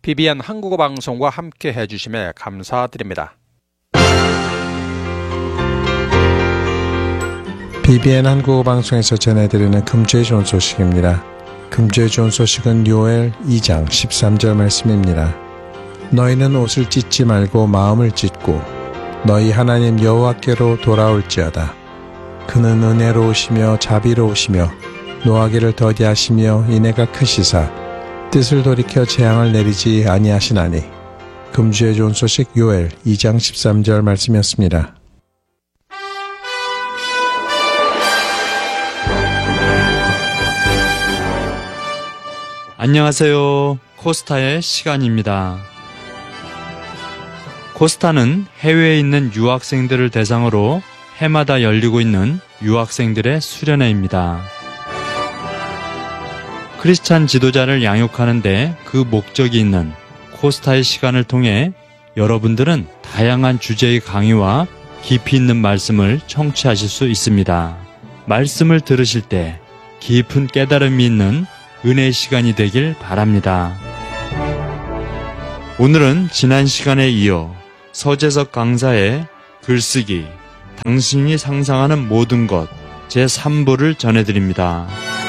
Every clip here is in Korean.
BBN 한국어 방송과 함께 해주심에 감사드립니다. BBN 한국어 방송에서 전해드리는 금주의 좋은 소식입니다. 금주의 좋은 소식은 요엘 2장 13절 말씀입니다. 너희는 옷을 찢지 말고 마음을 찢고 너희 하나님 여호와께로 돌아올지어다. 그는 은혜로우시며 자비로우시며 노하기를 더디하시며 인애가 크시사 뜻을 돌이켜 재앙을 내리지 아니하시나니. 금주의 좋은 소식 요엘 2장 13절 말씀이었습니다. 안녕하세요. 코스타의 시간입니다. 코스타는 해외에 있는 유학생들을 대상으로 해마다 열리고 있는 유학생들의 수련회입니다. 크리스찬 지도자를 양육하는데 그 목적이 있는 코스타의 시간을 통해 여러분들은 다양한 주제의 강의와 깊이 있는 말씀을 청취하실 수 있습니다. 말씀을 들으실 때 깊은 깨달음이 있는 은혜의 시간이 되길 바랍니다. 오늘은 지난 시간에 이어 서재석 강사의 글쓰기, 당신이 상상하는 모든 것 제3부를 전해드립니다.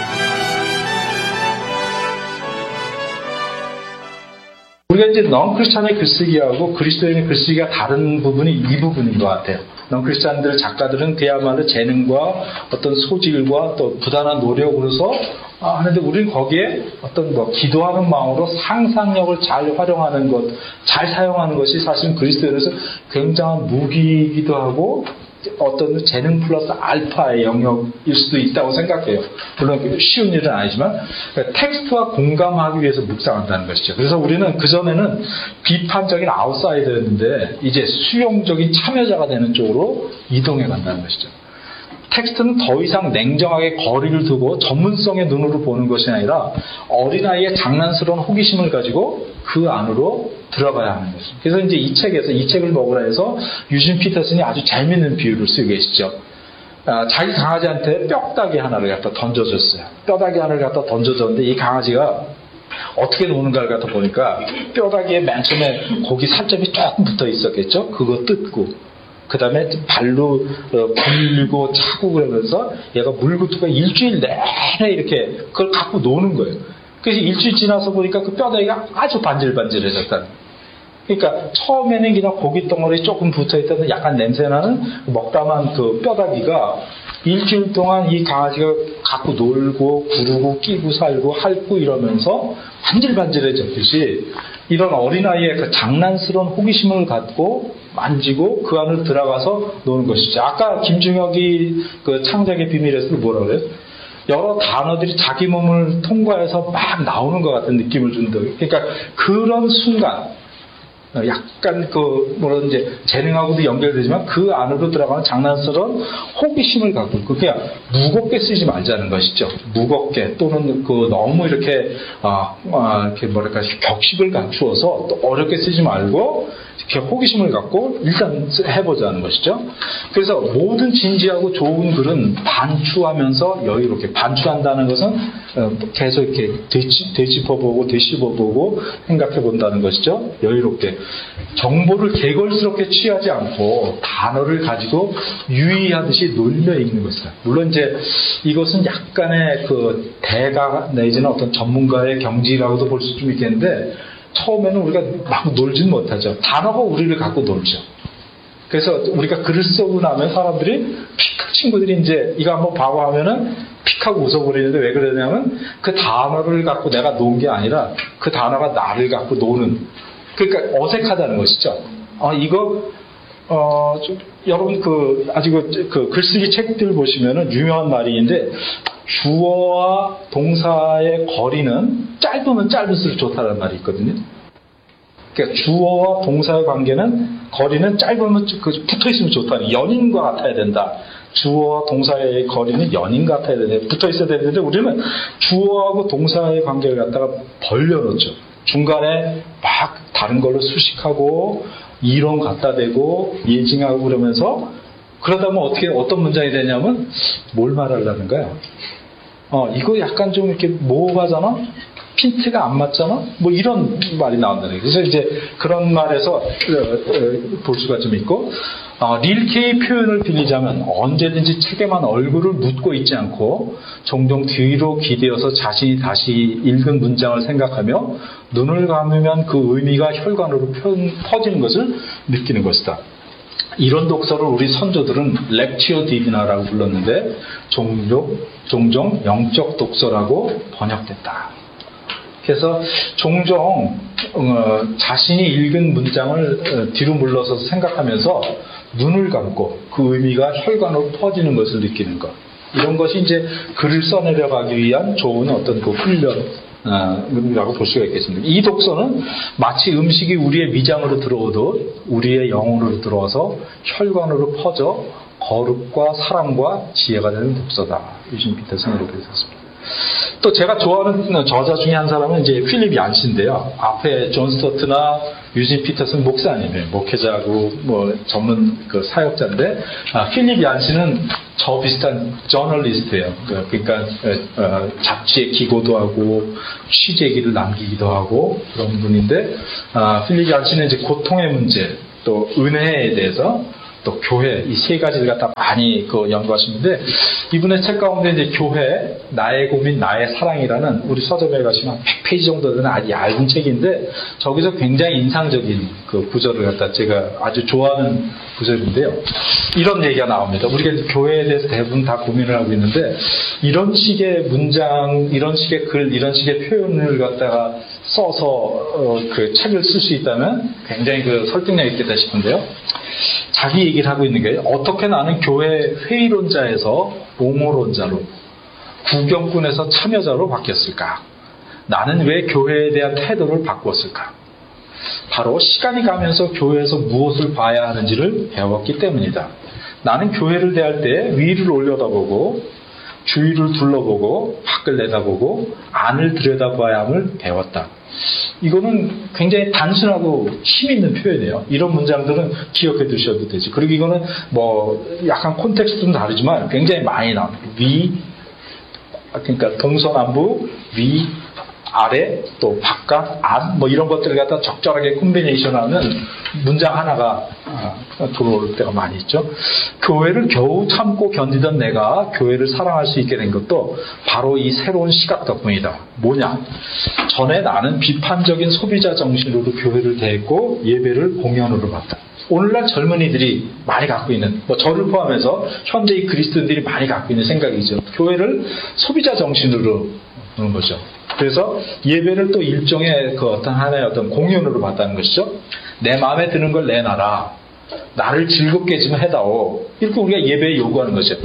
우리가 이제 넌크리스찬의 글쓰기하고 그리스도인의 글쓰기가 다른 부분이 이 부분인 것 같아요. 넌크리스찬들 작가들은 그야말로 재능과 어떤 소질과 또 부단한 노력으로서 하는데 우리는 거기에 어떤 기도하는 마음으로 상상력을 잘 활용하는 것, 잘 사용하는 것이 사실 그리스도인에서 굉장한 무기이기도 하고 어떤 재능 플러스 알파의 영역일 수도 있다고 생각해요. 물론 쉬운 일은 아니지만 텍스트와 공감하기 위해서 묵상한다는 것이죠. 그래서 우리는 그전에는 비판적인 아웃사이더였는데 이제 수용적인 참여자가 되는 쪽으로 이동해 간다는 것이죠. 텍스트는 더 이상 냉정하게 거리를 두고 전문성의 눈으로 보는 것이 아니라 어린아이의 장난스러운 호기심을 가지고 그 안으로 들어가야 하는 것입니다. 그래서 이제 이 책을 먹으라 해서 유진 피터슨이 아주 재밌는 비유를 쓰고 계시죠. 자기 강아지한테 뼈다귀 하나를 갖다 던져줬어요. 뼈다귀 하나를 갖다 던져줬는데 이 강아지가 어떻게 노는가를 갖다 보니까 뼈다귀에 맨 처음에 고기 살점이 조금 붙어 있었겠죠. 그거 뜯고 그 다음에 발로 굴리고 차고 그러면서 얘가 물구트가 일주일 내내 이렇게 그걸 갖고 노는 거예요. 그래서 일주일 지나서 보니까 그 뼈다귀가 아주 반질반질해졌다는 거예요. 그러니까 처음에는 그냥 고기 덩어리 조금 붙어있던 약간 냄새나는 먹다만 그 뼈다귀가 일주일 동안 이 강아지가 갖고 놀고 구르고 끼고 살고 핥고 이러면서 반질반질해졌듯이 이런 어린아이의 그 장난스러운 호기심을 갖고 만지고 그 안으로 들어가서 노는 것이죠. 아까 김중혁이 그 창작의 비밀에서 뭐라 그래요? 여러 단어들이 자기 몸을 통과해서 막 나오는 것 같은 느낌을 준다. 그러니까 그런 순간 약간 이제 재능하고도 연결되지만 그 안으로 들어가는 장난스러운 호기심을 갖고 있고 그냥 무겁게 쓰지 말자는 것이죠. 무겁게 또는 너무 이렇게 격식을 갖추어서 또 어렵게 쓰지 말고 이렇게 호기심을 갖고 일단 해보자는 것이죠. 그래서 모든 진지하고 좋은 글은 반추하면서 여유롭게 반추한다는 것은 계속 이렇게 되짚어보고 되씹어보고 생각해본다는 것이죠. 여유롭게 정보를 개걸스럽게 취하지 않고 단어를 가지고 유의하듯이 놀며 읽는 것이다. 물론 이제 이것은 약간의 그 대가 내지는 어떤 전문가의 경지라고도 볼 수 좀 있겠는데 처음에는 우리가 막 놀지는 못하죠. 단어가 우리를 갖고 놀죠. 그래서 우리가 글을 쓰고 나면 사람들이 친구들이 이제 이거 한번 봐봐 하면은 픽하고 웃어버리는데 왜 그러냐면 그 단어를 갖고 내가 논 게 아니라 그 단어가 나를 갖고 노는 그러니까 어색하다는 것이죠. 여러분 아직 글쓰기 책들 보시면은 유명한 말이 있는데 주어와 동사의 거리는 짧으면 짧을수록 좋다는 말이 있거든요. 그러니까 주어와 동사의 관계는 거리는 짧으면 붙어있으면 좋다는 연인과 같아야 된다. 주어와 동사의 거리는 연인 같아야 된다. 붙어있어야 되는데 우리는 주어하고 동사의 관계를 갖다가 벌려놓죠. 중간에 막 다른 걸로 수식하고 이론 갖다 대고 예징하고 그러면서 그러다 보면 어떤 문장이 되냐면 뭘 말하려는 거야? 이거 약간 좀 이렇게 모호하잖아? 핀트가 안 맞잖아? 뭐 이런 말이 나온다는 거예요. 그래서 이제 그런 말에서 볼 수가 좀 있고, 릴케의 표현을 빌리자면 언제든지 책에만 얼굴을 묻고 있지 않고 종종 뒤로 기대어서 자신이 다시 읽은 문장을 생각하며 눈을 감으면 그 의미가 혈관으로 퍼지는 것을 느끼는 것이다. 이런 독서를 우리 선조들은 렉치오 디비나라고 불렀는데 종종 영적 독서라고 번역됐다. 그래서 종종 자신이 읽은 문장을 뒤로 물러서서 생각하면서 눈을 감고 그 의미가 혈관으로 퍼지는 것을 느끼는 것. 이런 것이 이제 글을 써내려가기 위한 좋은 어떤 그 훈련이라고 볼 수가 있겠습니다. 이 독서는 마치 음식이 우리의 미장으로 들어오듯 우리의 영혼으로 들어와서 혈관으로 퍼져 거룩과 사랑과 지혜가 되는 독서다. 유진 피터슨은 이렇게 썼습니다. 또 제가 좋아하는 저자 중에 한 사람은 이제 필립 얀시인데요. 앞에 존 스토트나 유진 피터슨 목사님이에요. 목회자고 뭐 전문 그 사역자인데, 필립 얀시는 저 비슷한 저널리스트예요. 그러니까 잡지에 기고도 하고 취재기를 남기기도 하고 그런 분인데, 필립 얀시는 이제 고통의 문제, 또 은혜에 대해서, 또 교회, 이 세 가지를 갖다 많이 연구하시는데, 이분의 책 가운데 이제 교회, 나의 고민, 나의 사랑이라는, 우리 서점에 가시면 100페이지 정도 되는 아주 얇은 책인데, 저기서 굉장히 인상적인 그 구절을 갖다 제가 아주 좋아하는 구절인데요. 이런 얘기가 나옵니다. 우리가 교회에 대해서 대부분 다 고민을 하고 있는데, 이런 식의 문장, 이런 식의 글, 이런 식의 표현을 갖다가 써서 그 책을 쓸 수 있다면 굉장히 그 설득력 있겠다 싶은데요. 자기 얘기를 하고 있는 게, 어떻게 나는 교회 회의론자에서 옹호론자로, 구경꾼에서 참여자로 바뀌었을까? 나는 왜 교회에 대한 태도를 바꿨을까? 바로 시간이 가면서 교회에서 무엇을 봐야 하는지를 배웠기 때문이다. 나는 교회를 대할 때 위를 올려다보고 주위를 둘러보고 밖을 내다보고 안을 들여다봐야 함을 배웠다. 이거는 굉장히 단순하고 힘있는 표현이에요. 이런 문장들은 기억해 두셔도 되지. 그리고 이거는 뭐 약간 콘텍스트는 다르지만 굉장히 많이 나옵니다. 그러니까 동서남북, 위, 아래, 또 바깥, 안, 뭐 이런 것들을 갖다 적절하게 콤비네이션하는 문장 하나가 들어올 때가 많이 있죠. 교회를 겨우 참고 견디던 내가 교회를 사랑할 수 있게 된 것도 바로 이 새로운 시각 덕분이다. 뭐냐? 전에 나는 비판적인 소비자 정신으로 교회를 대했고 예배를 공연으로 봤다. 오늘날 젊은이들이 많이 갖고 있는, 뭐 저를 포함해서 현대의 그리스도인들이 많이 갖고 있는 생각이죠. 교회를 소비자 정신으로 보는 거죠. 그래서 예배를 또 일종의 그 어떤 하나의 어떤 공연으로 봤다는 것이죠. 내 마음에 드는 걸 내놔라. 나를 즐겁게 좀 해다오. 이렇게 우리가 예배에 요구하는 거죠.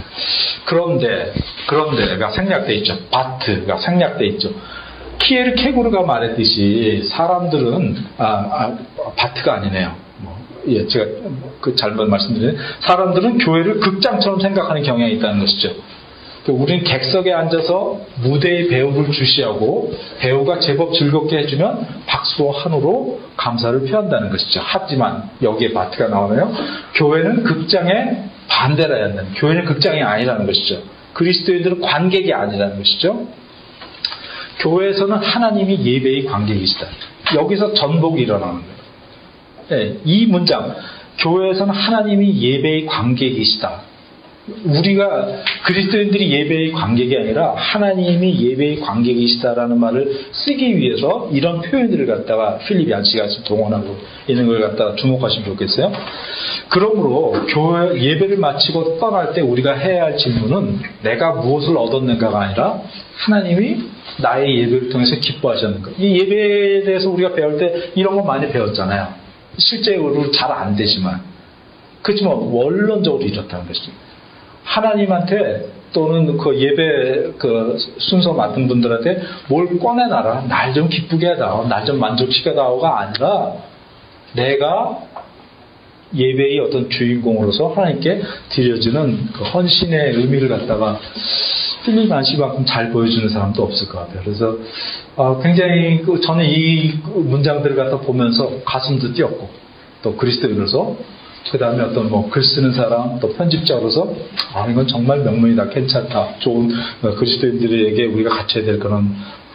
그런데가 생략돼 있죠. 바트가 생략돼 있죠. 피에르 케고르가 말했듯이 사람들은 바트가 아니네요. 제가 잘못 말씀드리는, 사람들은 교회를 극장처럼 생각하는 경향이 있다는 것이죠. 우리는 객석에 앉아서 무대의 배우를 주시하고 배우가 제법 즐겁게 해주면 박수와 한우로 감사를 표한다는 것이죠. 하지만 여기에 바트가 나오네요. 교회는 극장의 반대라야 한다는, 교회는 극장이 아니라는 것이죠. 그리스도인들은 관객이 아니라는 것이죠. 교회에서는 하나님이 예배의 관객이시다. 여기서 전복이 일어나는 거예요. 네, 이 문장, 교회에서는 하나님이 예배의 관객이시다. 우리가 그리스도인들이 예배의 관객이 아니라 하나님이 예배의 관객이시다라는 말을 쓰기 위해서 이런 표현들을 갖다가 필립 얀시가 동원하고 있는 걸 갖다가 주목하시면 좋겠어요. 그러므로 교회 예배를 마치고 떠날 때 우리가 해야 할 질문은 내가 무엇을 얻었는가가 아니라 하나님이 나의 예배를 통해서 기뻐하셨는가. 이 예배에 대해서 우리가 배울 때 이런 거 많이 배웠잖아요. 실제로 잘 안 되지만, 그렇지만 원론적으로 이렇다는 것이죠. 하나님한테 또는 그 예배 그 순서 맡은 분들한테 뭘 꺼내놔라, 날 좀 기쁘게 해다오, 날 좀 만족시켜다오가 아니라 내가 예배의 어떤 주인공으로서 하나님께 드려지는 그 헌신의 의미를 갖다가 필립 얀시만큼 잘 보여주는 사람도 없을 것 같아요. 그래서 굉장히 저는 이 문장들을 갖다 보면서 가슴도 뛰었고, 또 그리스도인으로서, 그 다음에 어떤 뭐 글 쓰는 사람, 또 편집자로서 이건 정말 명문이다, 괜찮다, 좋은 그리스도인들에게 우리가 갖춰야 될 그런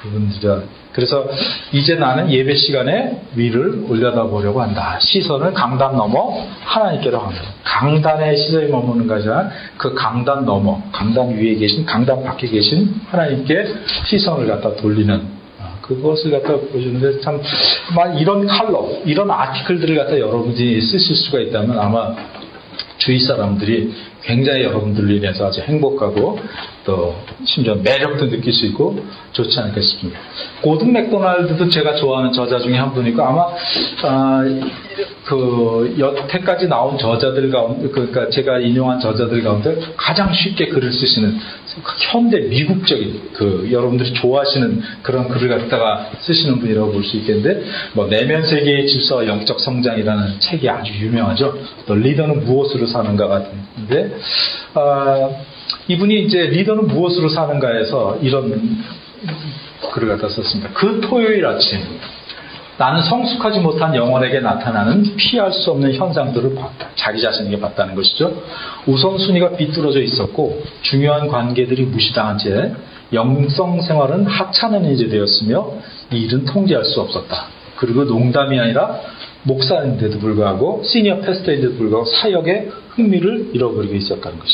그분들이 그래서 이제 나는 예배 시간에 위를 올려다보려고 한다. 시선을 강단 넘어 하나님께로 합니다. 강단에 시선이 머무는 것이 아니라 그 강단 넘어, 강단 위에 계신, 강단 밖에 계신 하나님께 시선을 갖다 돌리는 그것을 갖다 보여주는데 참 이런 칼럼, 이런 아티클들을 갖다 여러분들이 쓰실 수가 있다면 아마 주위 사람들이 굉장히 여러분들로 인해서 아주 행복하고 또 심지어 매력도 느낄 수 있고 좋지 않을까 싶습니다. 고든 맥도날드도 제가 좋아하는 저자 중에 한 분이고 아마 그 여태까지 나온 저자들 가운데 그러니까 제가 인용한 저자들 가운데 가장 쉽게 글을 쓰시는 현대 미국적인 그 여러분들이 좋아하시는 그런 글을 갖다가 쓰시는 분이라고 볼 수 있겠는데 뭐 내면 세계의 질서와 영적 성장이라는 책이 아주 유명하죠. 또 리더는 무엇으로 사는가 같은데 이분이 이제 리더는 무엇으로 사는가에서 이런 글을 갖다 썼습니다. 그 토요일 아침 나는 성숙하지 못한 영혼에게 나타나는 피할 수 없는 현상들을 봤다. 자기 자신에게 봤다는 것이죠. 우선순위가 비뚤어져 있었고 중요한 관계들이 무시당한 채 영성 생활은 하찮은 일이 되었으며 이 일은 통제할 수 없었다. 그리고 농담이 아니라 목사인데도 불구하고 시니어 패스터인데도 불구하고 사역에 흥미를 잃어버리고 있었다는 것이죠.